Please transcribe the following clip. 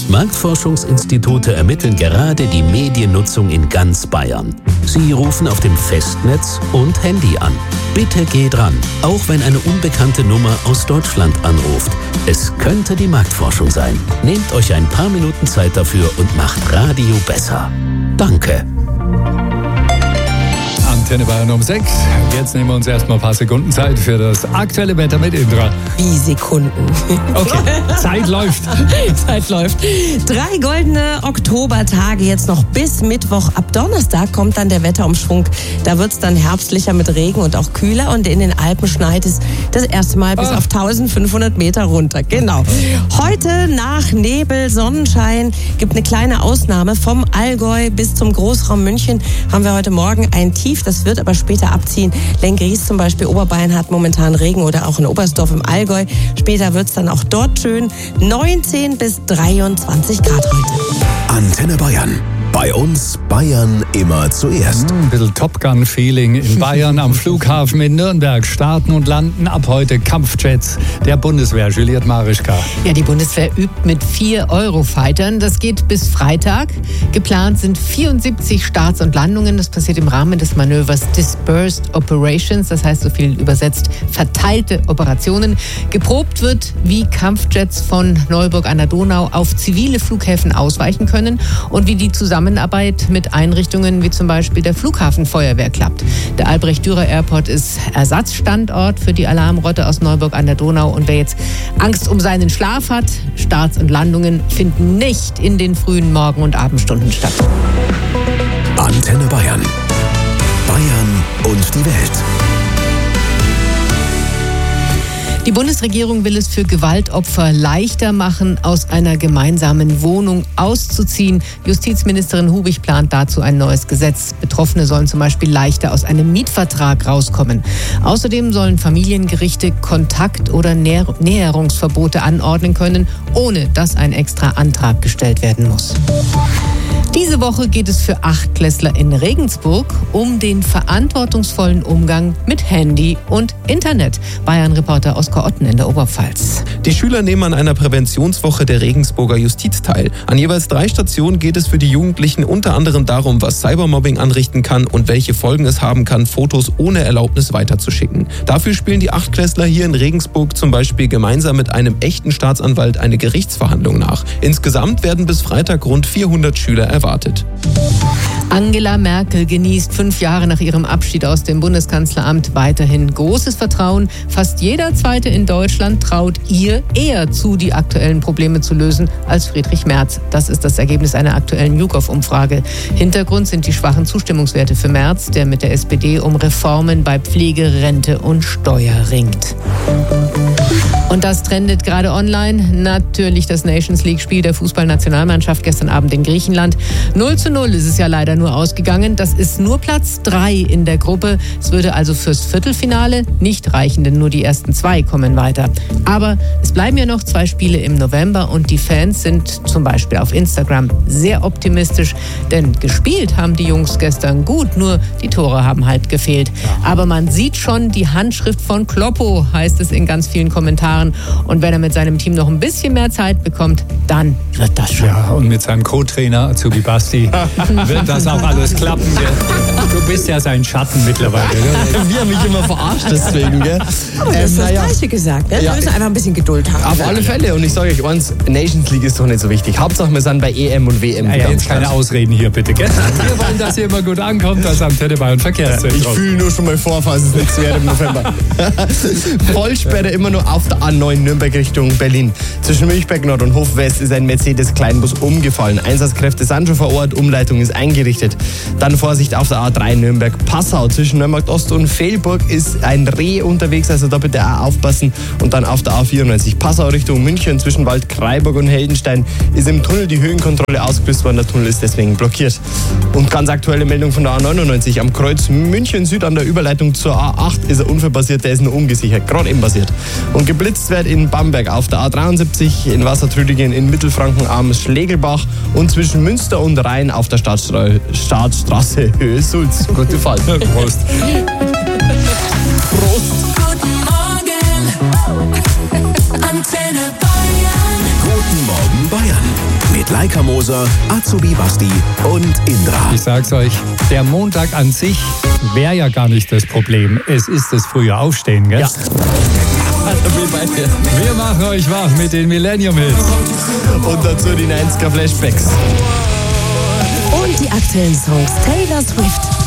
Marktforschungsinstitute ermitteln gerade die Mediennutzung in ganz Bayern. Sie rufen auf dem Festnetz und Handy an. Bitte geht ran, auch wenn eine unbekannte Nummer aus Deutschland anruft. Es könnte die Marktforschung sein. Nehmt euch ein paar Minuten Zeit dafür und macht Radio besser. Danke. Antenne Bayern um 6. Jetzt nehmen wir uns erstmal ein paar Sekunden Zeit für das aktuelle Wetter mit Indra. Wie Sekunden? Okay, Zeit läuft. Zeit läuft. 3 goldene Oktobertage jetzt noch bis Mittwoch. Ab Donnerstag kommt dann der Wetterumschwung. Da wird es dann herbstlicher mit Regen und auch kühler. Und in den Alpen schneit es das erste Mal bis auf 1500 Meter runter. Genau. Heute nach Nebel, Sonnenschein, gibt eine kleine Ausnahme. Vom Allgäu bis zum Großraum München haben wir heute Morgen ein Tief. Das wird aber später abziehen. Lenggries zum Beispiel, Oberbayern hat momentan Regen oder auch in Oberstdorf im Allgäu. Später wird es dann auch dort schön. 19 bis 23 Grad heute. Antenne Bayern. Bei uns Bayern immer zuerst. Ein bisschen Top Gun-Feeling in Bayern am Flughafen in Nürnberg. Starten und landen ab heute Kampfjets der Bundeswehr. Juliette Marischka. Ja, die Bundeswehr übt mit 4 Eurofightern. Das geht bis Freitag. Geplant sind 74 Starts und Landungen. Das passiert im Rahmen des Manövers Dispersed Operations. Das heißt so viel übersetzt verteilte Operationen. Geprobt wird, wie Kampfjets von Neuburg an der Donau auf zivile Flughäfen ausweichen können und wie die Zusammenarbeit mit Einrichtungen wie zum Beispiel der Flughafenfeuerwehr klappt. Der Albrecht-Dürer-Airport ist Ersatzstandort für die Alarmrotte aus Neuburg an der Donau. Und wer jetzt Angst um seinen Schlaf hat, Starts und Landungen finden nicht in den frühen Morgen- und Abendstunden statt. Antenne Bayern. Bayern und die Welt. Die Bundesregierung will es für Gewaltopfer leichter machen, aus einer gemeinsamen Wohnung auszuziehen. Justizministerin Hubig plant dazu ein neues Gesetz. Betroffene sollen zum Beispiel leichter aus einem Mietvertrag rauskommen. Außerdem sollen Familiengerichte Kontakt- oder Näherungsverbote anordnen können, ohne dass ein extra Antrag gestellt werden muss. Diese Woche geht es für Achtklässler in Regensburg um den verantwortungsvollen Umgang mit Handy und Internet. Bayern-Reporter Oskar Otten in der Oberpfalz. Die Schüler nehmen an einer Präventionswoche der Regensburger Justiz teil. An jeweils 3 Stationen geht es für die Jugendlichen unter anderem darum, was Cybermobbing anrichten kann und welche Folgen es haben kann, Fotos ohne Erlaubnis weiterzuschicken. Dafür spielen die Achtklässler hier in Regensburg zum Beispiel gemeinsam mit einem echten Staatsanwalt eine Gerichtsverhandlung nach. Insgesamt werden bis Freitag rund 400 Schüler erwartet. Angela Merkel genießt 5 Jahre nach ihrem Abschied aus dem Bundeskanzleramt weiterhin großes Vertrauen. Fast jeder Zweite in Deutschland traut ihr eher zu, die aktuellen Probleme zu lösen, als Friedrich Merz. Das ist das Ergebnis einer aktuellen YouGov-Umfrage. Hintergrund sind die schwachen Zustimmungswerte für Merz, der mit der SPD um Reformen bei Pflege, Rente und Steuer ringt. Und das trendet gerade online. Natürlich das Nations League-Spiel der Fußballnationalmannschaft gestern Abend in Griechenland. 0:0 ist es ja leider nur ausgegangen. Das ist nur Platz 3 in der Gruppe. Es würde also fürs Viertelfinale nicht reichen, denn nur die ersten 2 kommen weiter. Aber es bleiben ja noch 2 Spiele im November und die Fans sind zum Beispiel auf Instagram sehr optimistisch, denn gespielt haben die Jungs gestern gut, nur die Tore haben halt gefehlt. Aber man sieht schon die Handschrift von Kloppo, heißt es in ganz vielen Kommentaren. Und wenn er mit seinem Team noch ein bisschen mehr Zeit bekommt, dann wird das schon. Ja, und mit seinem Co-Trainer Azubi Basti wird das auch alles klappen. Du bist ja sein Schatten mittlerweile. Wir haben mich immer verarscht deswegen. Gell? Aber du hast das Gleiche gesagt. Ne? Ja. Wir müssen einfach ein bisschen Geduld haben. Auf alle Fälle. Und ich sage euch eins, Nations League ist doch nicht so wichtig. Hauptsache wir sind bei EM und WM. Ja, jetzt keine Ausreden hier bitte. Gell? Wir wollen, dass ihr immer gut ankommt, das Antenne Bayern Verkehrszentrum. Ich fühle nur schon mal vor, falls es nichts wird im November. Vollsperre immer nur auf der A9 Nürnberg Richtung Berlin. Zwischen Milchberg Nord und Hof West ist ein Mercedes-Kleinbus umgefallen. Einsatzkräfte sind schon vor Ort, Umleitung ist eingerichtet. Dann Vorsicht auf der A3 Nürnberg-Passau. Zwischen Nürnberg Ost und Fehlburg ist ein Reh unterwegs, also da bitte auch aufpassen. Und dann auf der A94 Passau Richtung München zwischen Waldkraiburg und Heldenstein ist im Tunnel die Höhenkontrolle ausgelöst worden. Der Tunnel ist deswegen blockiert. Und ganz aktuelle Meldung von der A99 am Kreuz München Süd an der Überleitung zur A8 ist ein Unfall passiert, der ist nur ungesichert, gerade eben passiert. Und geblitzt wird in Bamberg auf der A73, in Wassertrüdingen, in Mittelfranken am Schlegelbach und zwischen Münster und Rhein auf der Staatsstraße Höhe Sulz. Gute Fahrt. Prost. Prost. Guten Morgen, Antenne Bayern. Guten Morgen Bayern mit mit Laika Moser, Azubi Basti und Indra. Ich sag's euch, der Montag an sich wäre ja gar nicht das Problem. Es ist das frühe Aufstehen, gell? Ja. Wir machen euch wach mit den Millennium-Hits. Und dazu die 90er Flashbacks. Und die aktuellen Songs. Taylor Swift.